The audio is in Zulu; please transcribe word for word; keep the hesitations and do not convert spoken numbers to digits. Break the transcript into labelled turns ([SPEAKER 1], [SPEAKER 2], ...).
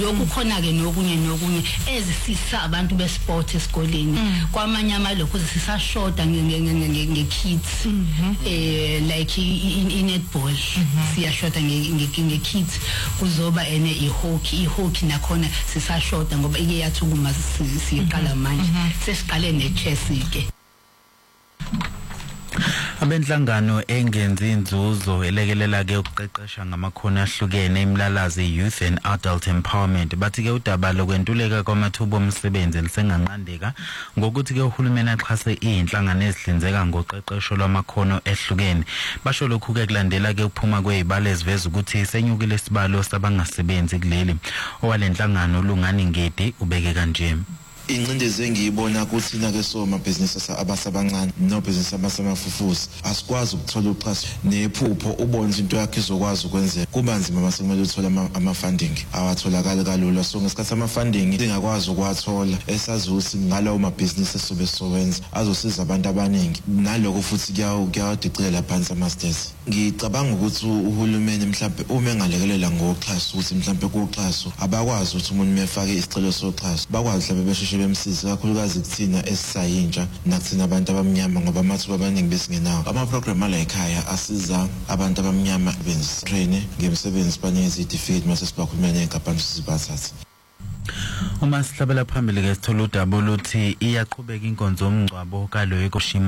[SPEAKER 1] lokhu khona ke nokunye nokunye ezisisa abantu besport esikoleni kwamanye amalokho sisashoda nge-kids eh like i-netball siyashoda nge-kids kuzoba ene i-hockey i-hockey nakhona sisashoda ngoba ike yathukuma siqala manje sesiqale ne-chess ke.
[SPEAKER 2] Abenhlangano engenzi inzuzo elekelela ke ukuqeqesha ngamakhono ahlukene imlalazi Youth and Adult Empowerment bathi ke udaba lokwentuleka kwamathuba omsebenzi lisenganqandeka ngokuthi ke uhulumeni axhase inhlangano ezihlinzeka ngoqeqesho lwamakhono ehlukene. Basho lokhu ke kulandela ke ukuphuma kwezibalo eziveza ukuthi senyukile isibalo sabangasebenzi kuleli. Owalenhlangano uLungani Ngedi ubeke kanje.
[SPEAKER 3] Incindezi engiyibona kuthina ke so amabhizinisi abasabancane no business abasamafufusi asikwazi ukuthola uxhaso nephupho ubona into yakhe izokwazi ukwenzeka kuba nzima mase kumele uthola ama funding awatholakala kalula so ngesikhathi ama funding ingakwazi ukwathola esazi ukuthi ngalawo mabhizinisi esobe sowenza azosiza abantu abaningi naloko futhi kuyawu kuyadicela phansi ama states. Ngicabanga ukuthi uhulumeni mhlawumbe uma engalekelela ngoxhaso ukuthi mhlawumbe kuxhaso abakwazi ukuthi umuntu mefake isicelo soxhaso bakwazi mhlawumbe besheshe bemsiza kakhulukazi kuthina esisayintsha nakuthina abantu abamnyama ngoba amathuba abaningi besingenawo. Ama program ala ekhaya asiza abantu abamnyama benzi train ngemisebenzi banikeza i-defeat mase sibakhulumela nenkampani sizibathatha.
[SPEAKER 2] Uma sihlabela phambili ke sithola udaba oluthi iyaqhubeka inkonzo yomngcwabo kaloyo koshima